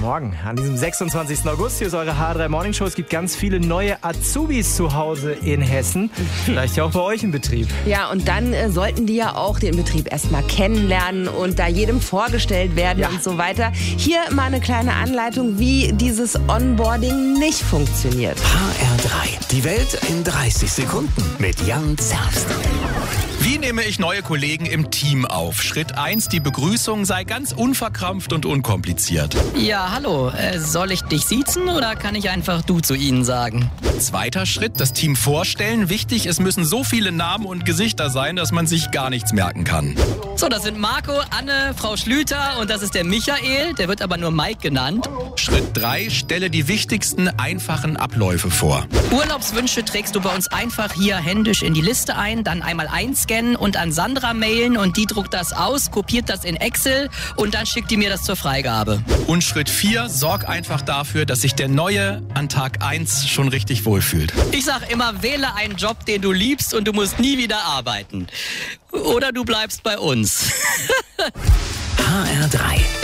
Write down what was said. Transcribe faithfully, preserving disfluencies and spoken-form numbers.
Morgen. An diesem sechsundzwanzigsten August, hier ist eure H drei Morning Show. Es gibt ganz viele neue Azubis zu Hause in Hessen. Vielleicht ja auch bei euch im Betrieb. Ja, und dann äh, sollten die ja auch den Betrieb erstmal kennenlernen und da jedem vorgestellt werden ja. und so weiter. Hier mal eine kleine Anleitung, wie dieses Onboarding nicht funktioniert. H R drei. Die Welt in dreißig Sekunden mit Jan Zerbst. Wie nehme ich neue Kollegen im Team auf? Schritt eins, die Begrüßung sei ganz unverkrampft und unkompliziert. Ja, hallo. Äh, soll ich dich siezen oder kann ich einfach du zu ihnen sagen? Zweiter Schritt, das Team vorstellen. Wichtig, es müssen so viele Namen und Gesichter sein, dass man sich gar nichts merken kann. So, das sind Marco, Anne, Frau Schlüter und das ist der Michael. Der wird aber nur Mike genannt. Schritt drei, stelle die wichtigsten, einfachen Abläufe vor. Urlaubswünsche trägst du bei uns einfach hier händisch in die Liste ein, dann einmal einscannen und an Sandra mailen und die druckt das aus, kopiert das in Excel und dann schickt die mir das zur Freigabe. Und Schritt vier, sorg einfach dafür, dass sich der Neue an Tag eins schon richtig wohlfühlt. Ich sag immer, wähle einen Job, den du liebst und du musst nie wieder arbeiten. Oder du bleibst bei uns. H R drei.